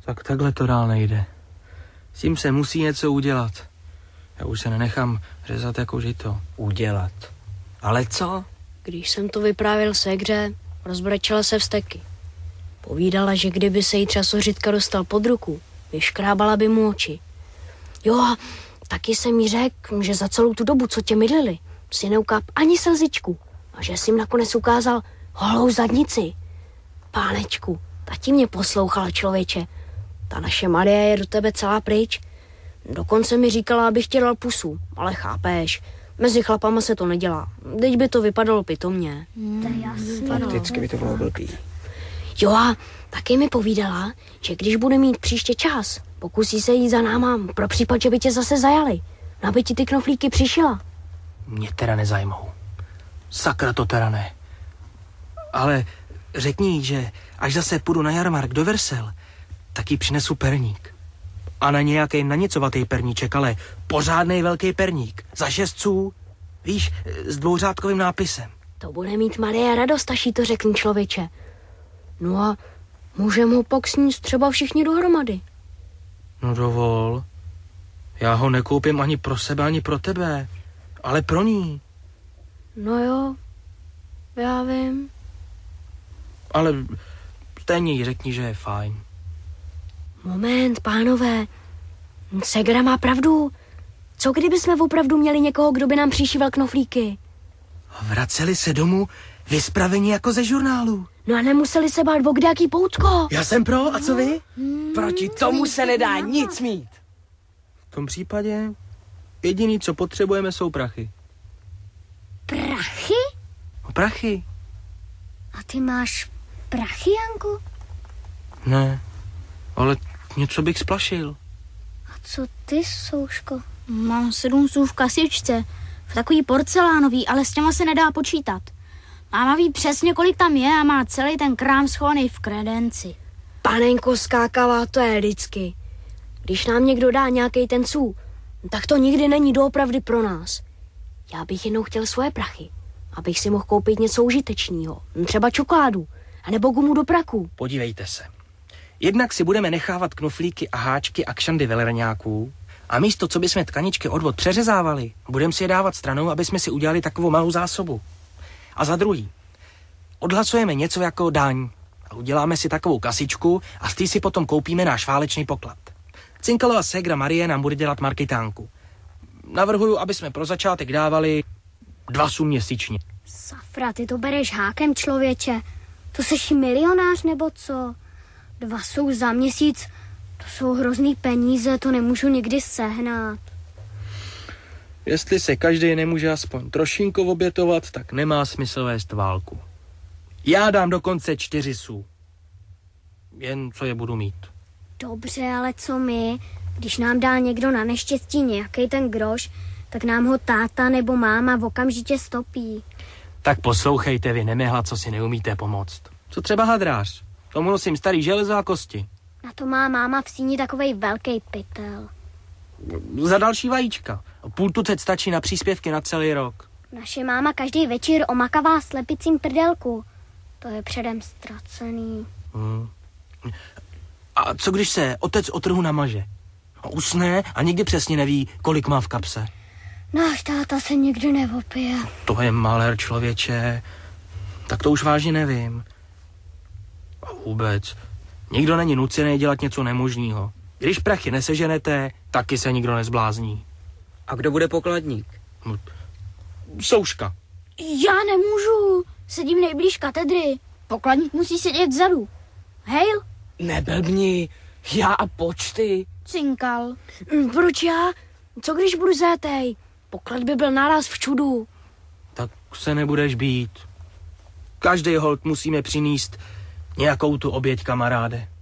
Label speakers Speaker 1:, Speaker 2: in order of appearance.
Speaker 1: Tak takhle to dál nejde. S tím se musí něco udělat. Já už se nenechám řezat jako žito.
Speaker 2: Udělat? Ale co?
Speaker 3: Když jsem to vyprávěl ségře, rozbrečela se vzteky. Povídala, že kdyby se jí třasořitka dostal pod ruku, vyškrábala by mu oči. Jo, a taky jsem jí řekl, že za celou tu dobu, co tě mydlili, si neukáp ani slzičku a že jsi jim nakonec ukázal holou zadnici. Pánečku, tati mě poslouchala, člověče. Ta naše Marie je do tebe celá pryč. Dokonce mi říkala, abych ti dal pusu, ale chápeš, mezi chlapama se to nedělá. Teď by to vypadalo pitomně.
Speaker 4: To je jasný.
Speaker 2: Vždycky by to bylo blbý.
Speaker 3: Jo, a taky mi povídala, že když bude mít příště čas, pokusí se jít za náma pro případ, že by tě zase zajali. Aby ti ty knoflíky přišila.
Speaker 1: Mě teda nezajmou. Sakra, to teda ne. Ale řekni jí, že až zase půjdu na jarmark do Versel, tak jí přinesu perník. A na nějaký naněcovatý perníček, ale pořádnej velký perník. Za 6 ců, víš, s dvouřádkovým nápisem.
Speaker 3: To bude mít Marie radost, až jí to řekni, člověče. No a můžeme ho pak sníst třeba všichni dohromady.
Speaker 1: No dovol. Já ho nekoupím ani pro sebe, ani pro tebe. Ale pro ní.
Speaker 3: No jo, já vím.
Speaker 1: Ale stejně jí řekni, že je fajn.
Speaker 3: Moment, pánové. Segra má pravdu. Co kdyby jsme opravdu měli někoho, kdo by nám přišíval knoflíky?
Speaker 1: Vraceli se domů vyspravení jako ze žurnálu.
Speaker 3: No a nemuseli se bát o kdejaký poutko.
Speaker 1: Já jsem pro, a co vy?
Speaker 2: Proti tomu se nedá nic mít.
Speaker 1: V tom případě jediný, co potřebujeme, jsou prachy.
Speaker 4: Prachy?
Speaker 1: No, prachy?
Speaker 4: A ty máš prachy, Janku?
Speaker 1: Ne, ale něco bych splašil.
Speaker 4: A co ty, Souško?
Speaker 5: Mám 7 sů v kasičce, v takový porcelánový, ale s těma se nedá počítat. Máma ví přesně, kolik tam je a má celý ten krám schovaný v kredenci.
Speaker 3: Panenko skákavá, to je vždycky. Když nám někdo dá nějaký ten sů, tak to nikdy není doopravdy pro nás. Já bych jednou chtěl svoje prachy, abych si mohl koupit něco užitečného, třeba čokoládu, anebo gumu do praku.
Speaker 1: Podívejte se. Jednak si budeme nechávat knoflíky a háčky a kšandy velerňáků a místo, co bychom tkaničky odvod přeřezávali, budeme si je dávat stranou, aby jsme si udělali takovou malou zásobu. A za druhý, odhlasujeme něco jako daň a uděláme si takovou kasičku a z té si potom koupíme náš válečný poklad. Cinkalova ségra Marie nám bude dělat marketánku. Navrhuju, aby jsme pro začátek dávali 2 sů měsíčně.
Speaker 4: Safra, ty to bereš hákem, člověče. To seš milionář nebo co? 2 sou za měsíc, to jsou hrozný peníze, to nemůžu nikdy sehnat.
Speaker 1: Jestli se každý nemůže aspoň trošinku obětovat, tak nemá smysl vést válku. Já dám dokonce 4 sů. Jen co je budu mít.
Speaker 4: Dobře, ale co my? Když nám dá někdo na neštěstí nějaký ten groš, tak nám ho táta nebo máma okamžitě stopí.
Speaker 1: Tak poslouchejte vy, nemehla, co si neumíte pomoct. Co třeba hadrář? Tomu nosím starý železo a kosti.
Speaker 4: Na to má máma v síni takovej velký pytel.
Speaker 1: Za další vajíčka. 0,5 tucet stačí na příspěvky na celý rok.
Speaker 4: Naše máma každý večer omakává slepicím prdelku. To je předem ztracený.
Speaker 1: A co když se otec o trhu namaže? Usne a nikdy přesně neví, kolik má v kapse.
Speaker 4: Náš táta se nikdy neopije.
Speaker 1: To je malér, člověče. Tak to už vážně nevím. A vůbec, nikdo není nucený dělat něco nemožného. Když prachy neseženete, taky se nikdo nezblázní.
Speaker 2: A kdo bude pokladník?
Speaker 1: Souška.
Speaker 5: Já nemůžu, sedím nejblíž katedry. Pokladník musí sedět vzadu. Hejl?
Speaker 2: Neblbni, já a počty.
Speaker 5: Cinkal.
Speaker 3: Proč já? Co když budu zátej? Poklad by byl naraz v čudu.
Speaker 1: Tak se nebudeš bít. Každý holt musíme přinést nějakou tu oběť, kamaráde.